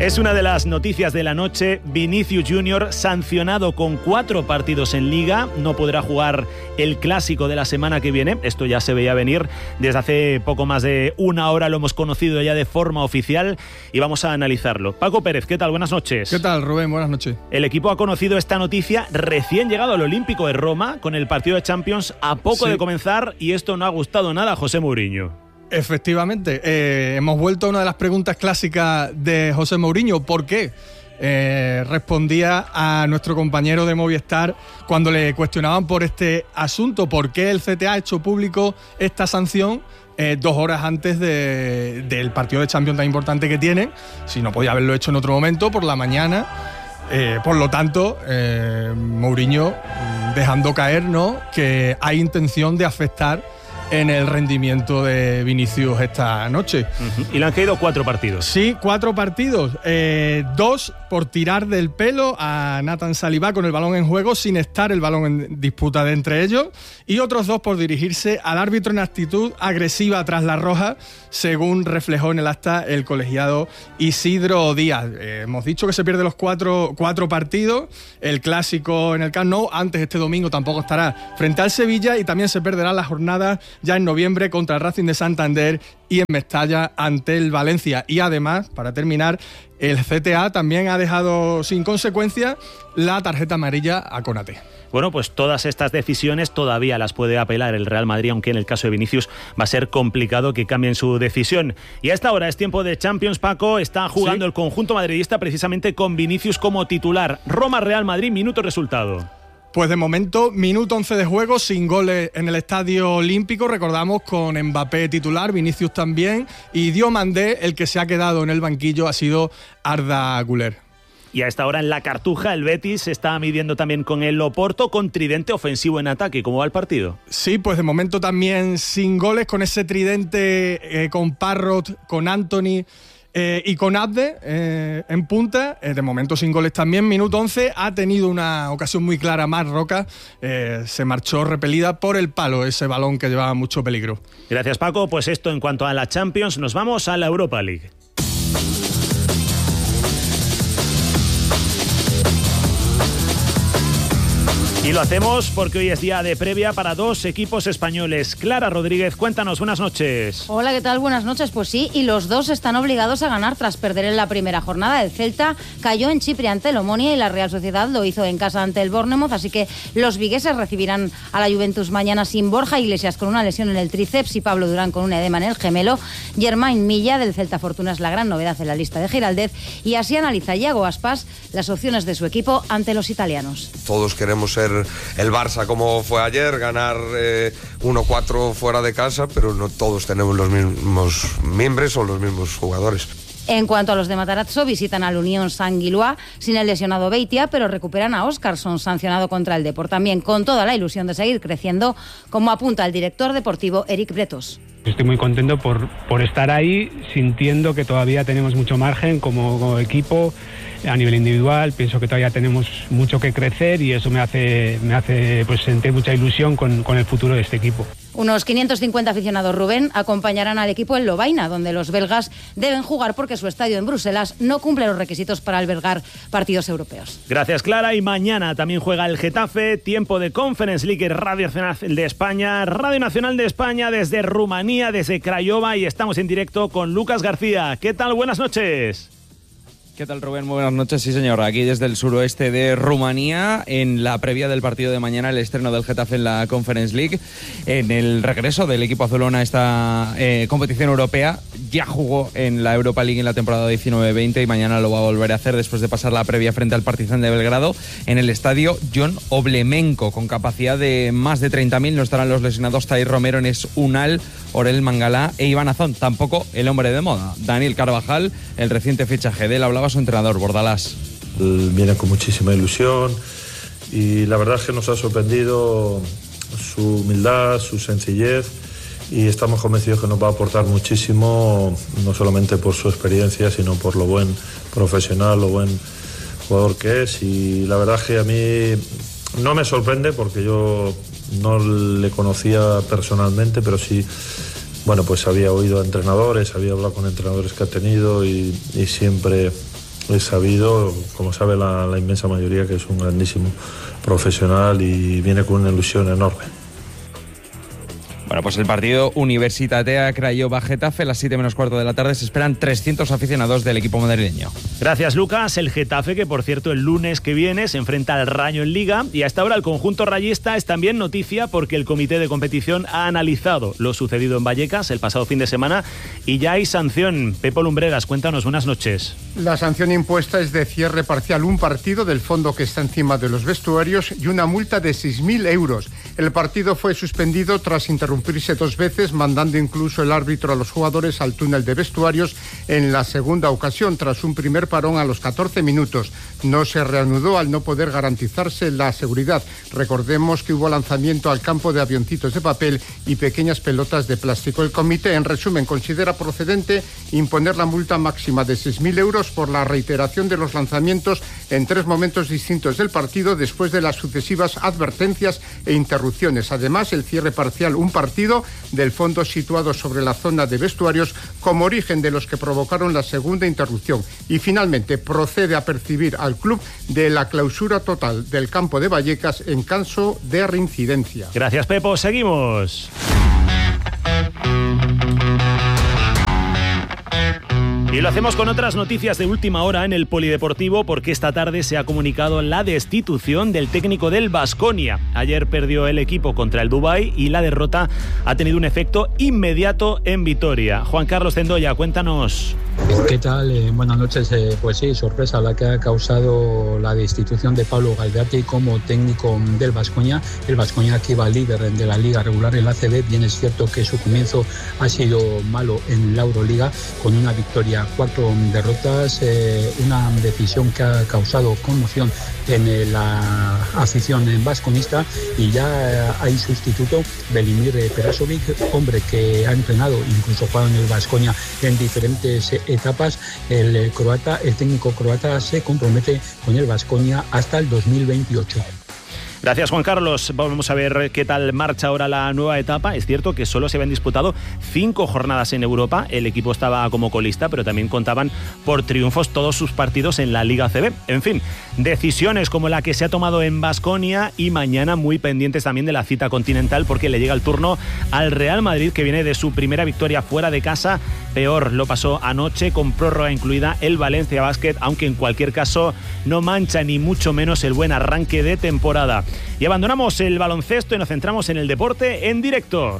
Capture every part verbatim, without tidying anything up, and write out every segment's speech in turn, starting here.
Es una de las noticias de la noche. Vinicius Junior sancionado con cuatro partidos en Liga. No podrá jugar el clásico de la semana que viene. Esto ya se veía venir. Desde hace poco más de una hora lo hemos conocido ya de forma oficial y vamos a analizarlo. Paco Pérez, ¿qué tal? Buenas noches. ¿Qué tal, Rubén? Buenas noches. El equipo ha conocido esta noticia recién llegado al Olímpico de Roma con el partido de Champions a poco sí. de comenzar y esto no ha gustado nada a José Mourinho. Efectivamente, eh, hemos vuelto a una de las preguntas clásicas de José Mourinho. ¿Por qué? Eh, respondía a nuestro compañero de Movistar cuando le cuestionaban por este asunto. ¿Por qué el C T A ha hecho público esta sanción eh, dos horas antes de, del partido de Champions tan importante que tienen? Si no podía haberlo hecho en otro momento, por la mañana. Eh, por lo tanto, eh, Mourinho dejando caer, ¿no?, que hay intención de afectar en el rendimiento de Vinicius esta noche. Uh-huh. Y le han caído cuatro partidos. Sí, cuatro partidos. Eh, dos por tirar del pelo a Nathan Saliba con el balón en juego sin estar el balón en disputa de entre ellos. Y otros dos por dirigirse al árbitro en actitud agresiva tras la roja, según reflejó en el acta el colegiado Isidro Díaz. Eh, hemos dicho que se pierde los cuatro, cuatro partidos. El clásico en el Camp Nou, antes este domingo tampoco estará frente al Sevilla y también se perderá la jornada ya en noviembre contra el Racing de Santander y en Mestalla ante el Valencia. Y además, para terminar, el C T A también ha dejado sin consecuencia la tarjeta amarilla a Konaté. Bueno, pues todas estas decisiones todavía las puede apelar el Real Madrid, aunque en el caso de Vinicius va a ser complicado que cambien su decisión. Y a esta hora es tiempo de Champions, Paco. Está jugando ¿Sí? el conjunto madridista precisamente con Vinicius como titular. Roma-Real Madrid, minuto resultado. Pues de momento, minuto once de juego, sin goles en el Estadio Olímpico. Recordamos con Mbappé titular, Vinicius también. Y Diomandé, el que se ha quedado en el banquillo, ha sido Arda Güler. Y a esta hora en la Cartuja el Betis se está midiendo también con el Oporto, con tridente ofensivo en ataque. ¿Cómo va el partido? Sí, pues de momento también sin goles, con ese tridente eh, con Parrot, con Anthony eh, y con Abde eh, en punta. Eh, de momento sin goles también. Minuto once, ha tenido una ocasión muy clara Marc Roca. Eh, se marchó repelida por el palo, ese balón que llevaba mucho peligro. Gracias, Paco. Pues esto en cuanto a la Champions. Nos vamos a la Europa League. Y lo hacemos porque hoy es día de previa para dos equipos españoles. Clara Rodríguez, cuéntanos, buenas noches. Hola, ¿qué tal? Buenas noches. Pues sí, y los dos están obligados a ganar tras perder en la primera jornada. El Celta cayó en Chipre ante el Omonia y la Real Sociedad lo hizo en casa ante el Bournemouth, así que los vigueses recibirán a la Juventus mañana sin Borja Iglesias con una lesión en el tríceps y Pablo Durán con un edema en el gemelo. Germain Milla del Celta Fortuna es la gran novedad en la lista de Giraldez y así analiza Iago Aspas las opciones de su equipo ante los italianos. Todos queremos ser el Barça como fue ayer, ganar eh, uno cuatro fuera de casa, pero no todos tenemos los mismos miembros o los mismos jugadores. En cuanto a los de Matarazzo, visitan al Unión San-Gilois sin el lesionado Beitia, pero recuperan a Óscarson, sancionado contra el Depor, también con toda la ilusión de seguir creciendo, como apunta el director deportivo Eric Bretos. Estoy muy contento por, por estar ahí, sintiendo que todavía tenemos mucho margen como, como equipo. A nivel individual pienso que todavía tenemos mucho que crecer y eso me hace, me hace pues, sentir mucha ilusión con, con el futuro de este equipo. Unos quinientos cincuenta aficionados, Rubén, acompañarán al equipo en Lovaina, donde los belgas deben jugar porque su estadio en Bruselas no cumple los requisitos para albergar partidos europeos. Gracias, Clara. Y mañana también juega el Getafe, tiempo de Conference League, Radio Nacional de España, Radio Nacional de España desde Rumanía, desde Craiova, y estamos en directo con Lucas García. ¿Qué tal? Buenas noches. ¿Qué tal, Rubén? Muy buenas noches. Sí, señor. Aquí desde el suroeste de Rumanía, en la previa del partido de mañana, el estreno del Getafe en la Conference League, en el regreso del equipo azulón a esta eh, competición europea. Ya jugó en la Europa League en la temporada diecinueve veinte y mañana lo va a volver a hacer después de pasar la previa frente al Partizan de Belgrado en el estadio John Oblemenko, con capacidad de más de treinta mil. No estarán los lesionados Tahir Romero, Enes Unal, Orel Mangalá e Iván Azón. Tampoco el hombre de moda, Daniel Carvajal, el reciente fichaje de él. Hablaba su entrenador, Bordalás. Viene con muchísima ilusión y la verdad es que nos ha sorprendido su humildad, su sencillez, y estamos convencidos que nos va a aportar muchísimo, no solamente por su experiencia, sino por lo buen profesional, lo buen jugador que es. Y la verdad es que a mí no me sorprende porque yo no le conocía personalmente, pero sí, bueno, pues había oído a entrenadores, había hablado con entrenadores que ha tenido y, y siempre es sabido, como sabe la, la inmensa mayoría, que es un grandísimo profesional y viene con una ilusión enorme. Bueno, pues el partido Universitatea Craiova-Getafe a las siete menos cuarto de la tarde. Se esperan trescientos aficionados del equipo madrileño. Gracias, Lucas. El Getafe, que por cierto el lunes que viene se enfrenta al Rayo en Liga, y hasta ahora el conjunto rayista es también noticia porque el comité de competición ha analizado lo sucedido en Vallecas el pasado fin de semana y ya hay sanción. Pepo Lumbreras, cuéntanos, buenas noches. La sanción impuesta es de cierre parcial, un partido del fondo que está encima de los vestuarios y una multa de seis mil euros. El partido fue suspendido tras interrumpirse dos veces, mandando incluso el árbitro a los jugadores al túnel de vestuarios en la segunda ocasión, tras un primer parón a los catorce minutos. No se reanudó al no poder garantizarse la seguridad. Recordemos que hubo lanzamiento al campo de avioncitos de papel y pequeñas pelotas de plástico. El comité, en resumen, considera procedente imponer la multa máxima de seis mil euros por la reiteración de los lanzamientos en tres momentos distintos del partido después de las sucesivas advertencias e interrupciones. Además, el cierre parcial, un partido del fondo situado sobre la zona de vestuarios como origen de los que provocaron la segunda interrupción. Y finalmente procede a percibir al club de la clausura total del campo de Vallecas en caso de reincidencia. Gracias, Pepo. Seguimos. Y lo hacemos con otras noticias de última hora en el Polideportivo, porque esta tarde se ha comunicado la destitución del técnico del Baskonia. Ayer perdió el equipo contra el Dubái y la derrota ha tenido un efecto inmediato en Vitoria. Juan Carlos Zendoya, cuéntanos. ¿Qué tal? Eh, buenas noches. Eh, pues sí, sorpresa la que ha causado la destitución de Pablo Galdeati como técnico del Baskonia. El Baskonia, que iba líder de la liga regular en la A C B, bien es cierto que su comienzo ha sido malo en la Euroliga, con una victoria, cuatro derrotas, eh, una decisión que ha causado conmoción en eh, la afición vasconista, y ya eh, hay sustituto, Velimir Perasovic, hombre que ha entrenado, incluso jugado en el Baskonia en diferentes eh, etapas. El eh, croata, el técnico croata se compromete con el Baskonia hasta el dos mil veintiocho. Gracias, Juan Carlos. Vamos a ver qué tal marcha ahora la nueva etapa. Es cierto que solo se habían disputado cinco jornadas en Europa. El equipo estaba como colista, pero también contaban por triunfos todos sus partidos en la Liga A C B. En fin, decisiones como la que se ha tomado en Baskonia, y mañana muy pendientes también de la cita continental, porque le llega el turno al Real Madrid, que viene de su primera victoria fuera de casa. Peor lo pasó anoche, con prórroga incluida, el Valencia Basket, aunque en cualquier caso no mancha ni mucho menos el buen arranque de temporada. Y abandonamos el baloncesto y nos centramos en el deporte en directo.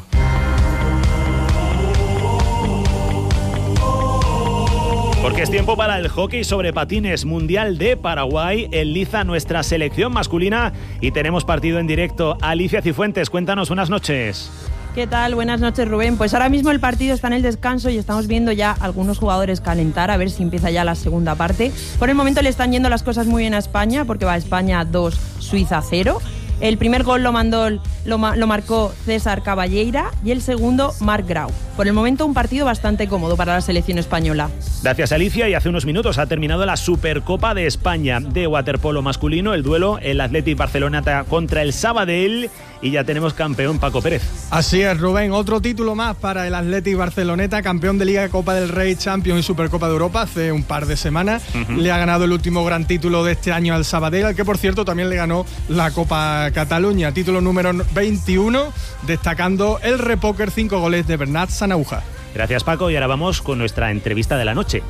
Porque es tiempo para el hockey sobre patines mundial de Paraguay. Enliza nuestra selección masculina y tenemos partido en directo. Alicia Cifuentes, cuéntanos, buenas noches. ¿Qué tal? Buenas noches, Rubén. Pues ahora mismo el partido está en el descanso y estamos viendo ya algunos jugadores calentar, a ver si empieza ya la segunda parte. Por el momento le están yendo las cosas muy bien a España, porque va España dos, Suiza cero. El primer gol lo mandó, lo, lo marcó César Caballeira y el segundo Marc Grau. Por el momento un partido bastante cómodo para la selección española. Gracias, Alicia. Y hace unos minutos ha terminado la Supercopa de España de waterpolo masculino. El duelo, el Athletic Barcelona contra el Sabadell, y ya tenemos campeón, Paco Pérez. Así es, Rubén. Otro título más para el Athletic Barceloneta, campeón de Liga, Copa del Rey, Champions y Supercopa de Europa hace un par de semanas. Uh-huh. Le ha ganado el último gran título de este año al Sabadell, al que por cierto también le ganó la Copa Cataluña, título número veintiuno, destacando el repóquer, cinco goles de Bernat Sanauja. Gracias, Paco, y ahora vamos con nuestra entrevista de la noche.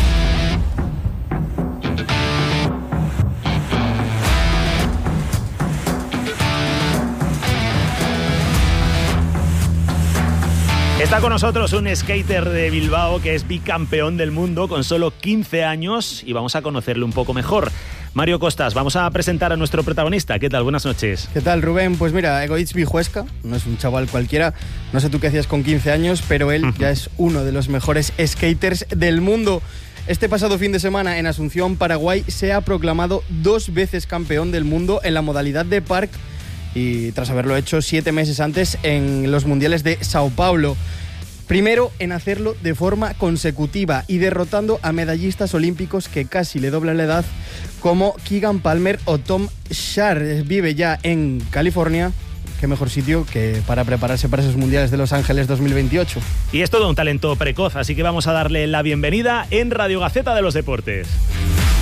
Está con nosotros un skater de Bilbao que es bicampeón del mundo con solo quince años, y vamos a conocerle un poco mejor. Mario Costas, vamos a presentar a nuestro protagonista. ¿Qué tal? Buenas noches. ¿Qué tal, Rubén? Pues mira, Egoitz Vijuesca no es un chaval cualquiera. No sé tú qué hacías con quince años, pero él ya es uno de los mejores skaters del mundo. Este pasado fin de semana en Asunción, Paraguay, se ha proclamado dos veces campeón del mundo en la modalidad de park, y tras haberlo hecho siete meses antes en los mundiales de Sao Paulo. Primero en hacerlo de forma consecutiva y derrotando a medallistas olímpicos que casi le doblan la edad, como Keegan Palmer o Tom Sharp. Vive ya en California. Qué mejor sitio que para prepararse para esos mundiales de Los Ángeles dos mil veintiocho. Y es todo un talento precoz, así que vamos a darle la bienvenida en Radio Gaceta de los Deportes.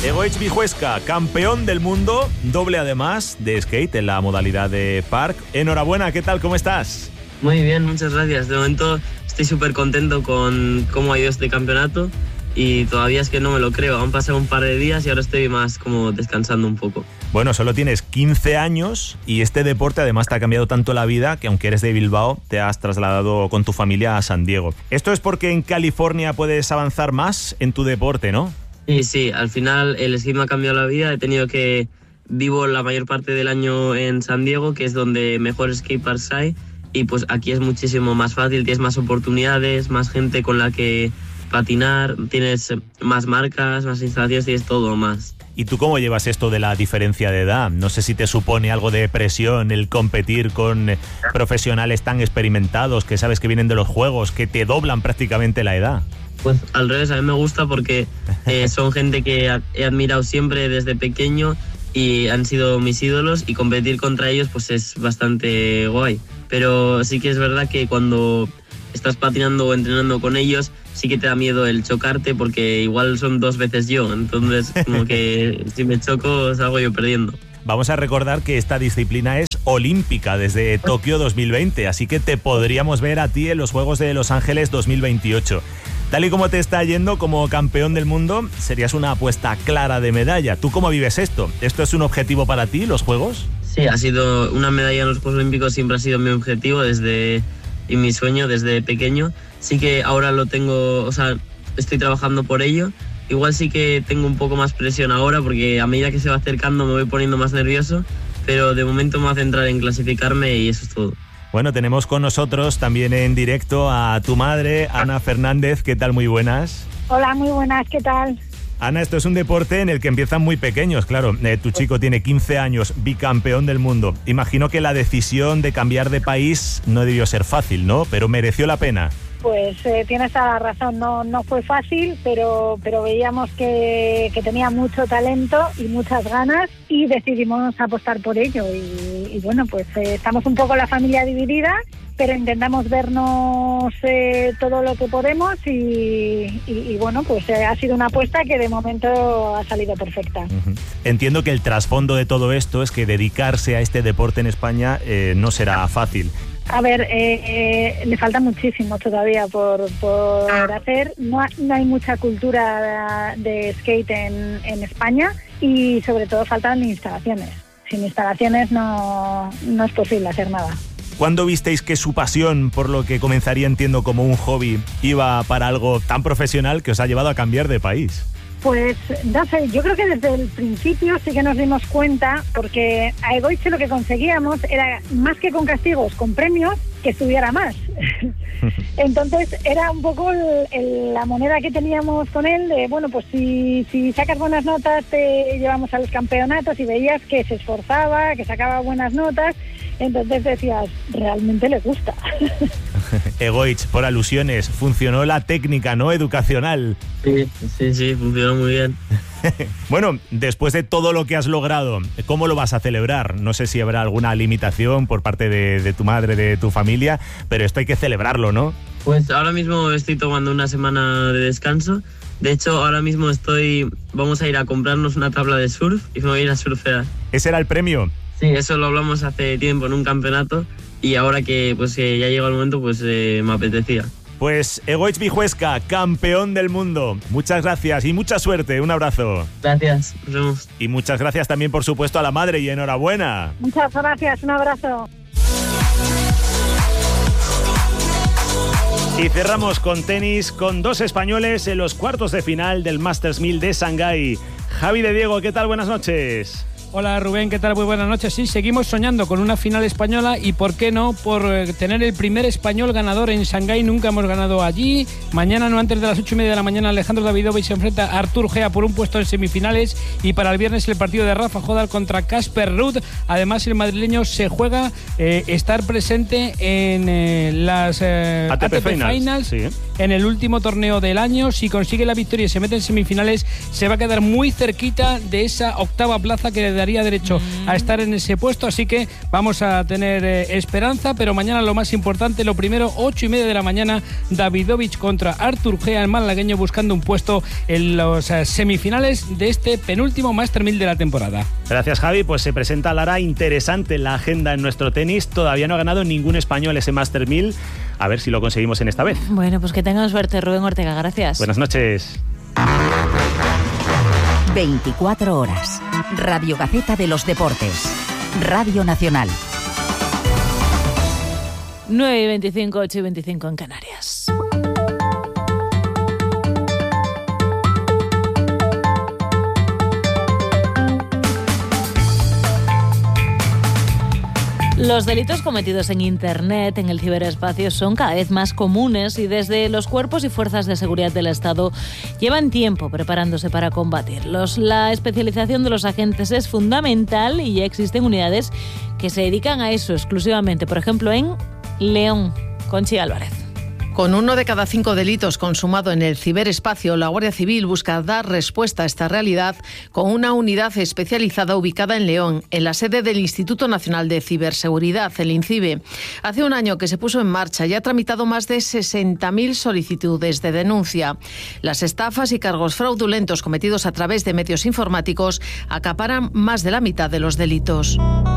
Egoich Vijuesca, campeón del mundo, doble además de skate en la modalidad de park. Enhorabuena, ¿qué tal? ¿Cómo estás? Muy bien, muchas gracias. De momento estoy súper contento con cómo ha ido este campeonato y todavía es que no me lo creo. Han pasado un par de días y ahora estoy más como descansando un poco. Bueno, solo tienes quince años y este deporte además te ha cambiado tanto la vida que aunque eres de Bilbao te has trasladado con tu familia a San Diego. Esto es porque en California puedes avanzar más en tu deporte, ¿no? Sí, sí, al final el skate me ha cambiado la vida. He tenido que... Vivo la mayor parte del año en San Diego, que es donde mejor skateparks hay, y pues aquí es muchísimo más fácil, tienes más oportunidades, más gente con la que patinar, tienes más marcas, más instalaciones, tienes todo más. ¿Y tú cómo llevas esto de la diferencia de edad? No sé si te supone algo de presión el competir con profesionales tan experimentados que sabes que vienen de los juegos, que te doblan prácticamente la edad. Pues al revés, a mí me gusta porque eh, son gente que he admirado siempre desde pequeño y han sido mis ídolos, y competir contra ellos pues es bastante guay. Pero sí que es verdad que cuando estás patinando o entrenando con ellos sí que te da miedo el chocarte porque igual son dos veces yo, entonces como que si me choco salgo yo perdiendo. Vamos a recordar que esta disciplina es olímpica desde Tokio dos mil veinte, así que te podríamos ver a ti en los Juegos de Los Ángeles dos mil veintiocho. Tal y como te está yendo como campeón del mundo, serías una apuesta clara de medalla. ¿Tú cómo vives esto? ¿Esto es un objetivo para ti, los Juegos? Sí, ha sido una medalla en los Juegos Olímpicos, siempre ha sido mi objetivo desde y mi sueño desde pequeño. Sí que ahora lo tengo, o sea, estoy trabajando por ello. Igual sí que tengo un poco más presión ahora porque a medida que se va acercando me voy poniendo más nervioso, pero de momento me voy a centrar en clasificarme y eso es todo. Bueno, tenemos con nosotros también en directo a tu madre, Ana Fernández. ¿Qué tal? Muy buenas. Hola, muy buenas. ¿Qué tal? Ana, esto es un deporte en el que empiezan muy pequeños, claro. Eh, tu chico tiene quince años, bicampeón del mundo. Imagino que la decisión de cambiar de país no debió ser fácil, ¿no? Pero mereció la pena. Pues eh, tienes toda la razón, no, no fue fácil, pero, pero veíamos que, que tenía mucho talento y muchas ganas y decidimos apostar por ello. Y, y bueno, pues eh, estamos un poco la familia dividida, pero intentamos vernos eh, todo lo que podemos y, y, y bueno, pues eh, ha sido una apuesta que de momento ha salido perfecta. Uh-huh. Entiendo que el trasfondo de todo esto es que dedicarse a este deporte en España eh, no será fácil. A ver, eh, eh, le falta muchísimo todavía por, por hacer. No, no hay mucha cultura de skate en, en España y sobre todo faltan instalaciones. Sin instalaciones no, no es posible hacer nada. ¿Cuándo visteis que su pasión por lo que comenzaría, entiendo, como un hobby, iba para algo tan profesional que os ha llevado a cambiar de país? Pues no sé, yo creo que desde el principio sí que nos dimos cuenta, porque a Egoich lo que conseguíamos era, más que con castigos, con premios, que estudiara más. Entonces era un poco el, el, la moneda que teníamos con él, de bueno, pues si, si sacas buenas notas te llevamos a los campeonatos, y veías que se esforzaba, que sacaba buenas notas, entonces decías, realmente le gusta. Egoich, por alusiones, funcionó la técnica, ¿no?, educacional. Sí, sí, sí, funcionó muy bien. Bueno, después de todo lo que has logrado, ¿cómo lo vas a celebrar? No sé si habrá alguna limitación por parte de, de tu madre, de tu familia, pero esto hay que celebrarlo, ¿no? Pues ahora mismo estoy tomando una semana de descanso. De hecho, ahora mismo estoy, vamos a ir a comprarnos una tabla de surf y me voy a ir a surfear. ¿Ese era el premio? Sí, eso lo hablamos hace tiempo en un campeonato y ahora que pues eh, ya llegó el momento, pues eh, me apetecía. Pues Egoich Vijuesca, campeón del mundo. Muchas gracias y mucha suerte. Un abrazo. Gracias. Nos vemos. Y muchas gracias también, por supuesto, a la madre y enhorabuena. Muchas gracias. Un abrazo. Y cerramos con tenis, con dos españoles en los cuartos de final del Masters mil de Shanghái. Javi de Diego, ¿qué tal? Buenas noches. Hola Rubén, ¿qué tal? Muy buenas noches. Sí, seguimos soñando con una final española y por qué no, por tener el primer español ganador en Shanghái. Nunca hemos ganado allí. Mañana, no antes de las ocho y media de la mañana, Alejandro Davidovich se enfrenta a Artur Gea por un puesto en semifinales, y para el viernes el partido de Rafa Jodal contra Casper Ruud. Además, el madrileño se juega eh, estar presente en eh, las eh, A T P, A T P Finals, Finals, sí. en el último torneo del año. Si consigue la victoria y se mete en semifinales, se va a quedar muy cerquita de esa octava plaza que le daría derecho a estar en ese puesto, así que vamos a tener eh, esperanza, pero mañana lo más importante, lo primero, ocho y media de la mañana, Davidovich contra Artur Gea, el malagueño, buscando un puesto en los eh, semifinales de este penúltimo Master mil de la temporada. Gracias, Javi. Pues se presenta, Lara, interesante la agenda en nuestro tenis. Todavía no ha ganado ningún español ese Master mil. A ver si lo conseguimos en esta vez. Bueno, pues que tengan suerte, Rubén Ortega. Gracias. Buenas noches. veinticuatro horas. Radio Gaceta de los Deportes. Radio Nacional. nueve y veinticinco, ocho y veinticinco en Canarias. Los delitos cometidos en Internet, en el ciberespacio, son cada vez más comunes y desde los cuerpos y fuerzas de seguridad del Estado llevan tiempo preparándose para combatirlos. La especialización de los agentes es fundamental y ya existen unidades que se dedican a eso exclusivamente. Por ejemplo, en León. Conchi Álvarez. Con uno de cada cinco delitos consumado en el ciberespacio, la Guardia Civil busca dar respuesta a esta realidad con una unidad especializada ubicada en León, en la sede del Instituto Nacional de Ciberseguridad, el INCIBE. Hace un año que se puso en marcha y ha tramitado más de sesenta mil solicitudes de denuncia. Las estafas y cargos fraudulentos cometidos a través de medios informáticos acaparan más de la mitad de los delitos.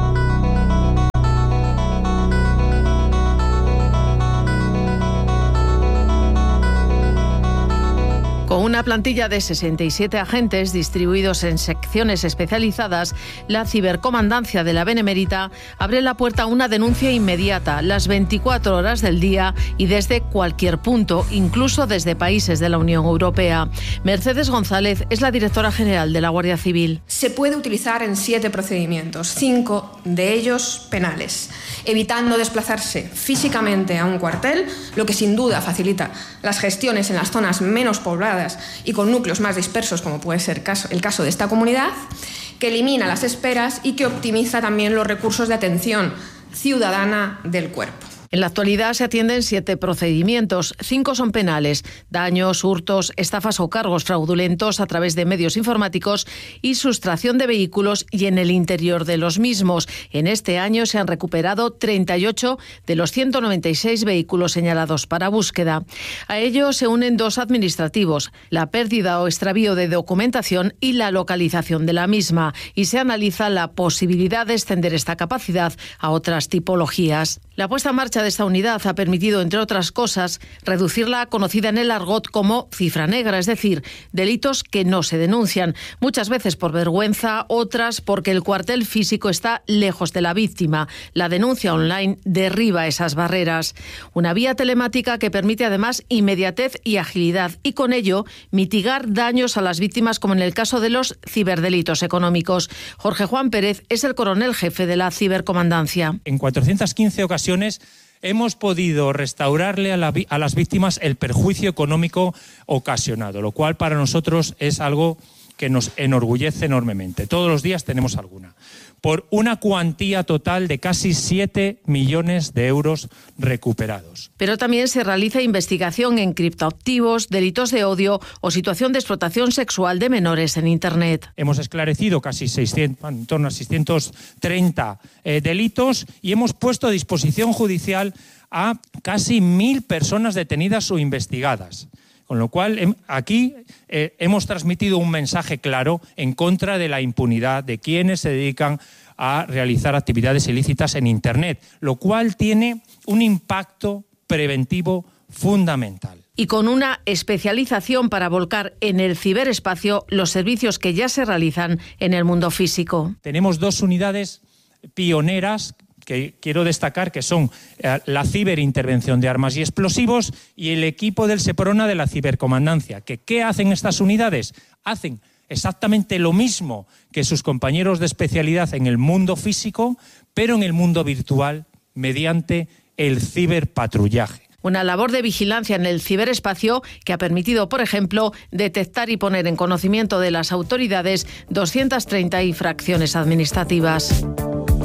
Con una plantilla de sesenta y siete agentes distribuidos en secciones especializadas, la cibercomandancia de la Benemérita abre la puerta a una denuncia inmediata, las veinticuatro horas del día y desde cualquier punto, incluso desde países de la Unión Europea. Mercedes González es la directora general de la Guardia Civil. Se puede utilizar en siete procedimientos, cinco de ellos penales, evitando desplazarse físicamente a un cuartel, lo que sin duda facilita las gestiones en las zonas menos pobladas y con núcleos más dispersos, como puede ser el caso de esta comunidad, que elimina las esperas y que optimiza también los recursos de atención ciudadana del cuerpo. En la actualidad se atienden siete procedimientos, cinco son penales, daños, hurtos, estafas o cargos fraudulentos a través de medios informáticos y sustracción de vehículos y en el interior de los mismos. En este año se han recuperado treinta y ocho de los ciento noventa y seis vehículos señalados para búsqueda. A ello se unen dos administrativos, la pérdida o extravío de documentación y la localización de la misma, y se analiza la posibilidad de extender esta capacidad a otras tipologías. La puesta en marcha de esta unidad ha permitido, entre otras cosas, reducir la conocida en el argot como cifra negra, es decir, delitos que no se denuncian, muchas veces por vergüenza, otras porque el cuartel físico está lejos de la víctima. La denuncia online derriba esas barreras. Una vía telemática que permite además inmediatez y agilidad y con ello mitigar daños a las víctimas, como en el caso de los ciberdelitos económicos. Jorge Juan Pérez es el coronel jefe de la cibercomandancia. En cuatrocientas quince ocasiones hemos podido restaurarle a, la, a las víctimas el perjuicio económico ocasionado, lo cual para nosotros es algo que nos enorgullece enormemente. Todos los días tenemos alguna. Por una cuantía total de casi siete millones de euros recuperados. Pero también se realiza investigación en criptoactivos, delitos de odio o situación de explotación sexual de menores en Internet. Hemos esclarecido casi seiscientos, en torno a seiscientos treinta eh, delitos y hemos puesto a disposición judicial a casi mil personas detenidas o investigadas. Con lo cual, aquí eh, hemos transmitido un mensaje claro en contra de la impunidad de quienes se dedican a realizar actividades ilícitas en Internet, lo cual tiene un impacto preventivo fundamental. Y con una especialización para volcar en el ciberespacio los servicios que ya se realizan en el mundo físico. Tenemos dos unidades pioneras que quiero destacar, que son eh, la ciberintervención de armas y explosivos y el equipo del SEPRONA de la cibercomandancia. ¿Que, ¿Qué hacen estas unidades? Hacen exactamente lo mismo que sus compañeros de especialidad en el mundo físico, pero en el mundo virtual, mediante el ciberpatrullaje. Una labor de vigilancia en el ciberespacio que ha permitido, por ejemplo, detectar y poner en conocimiento de las autoridades doscientas treinta infracciones administrativas.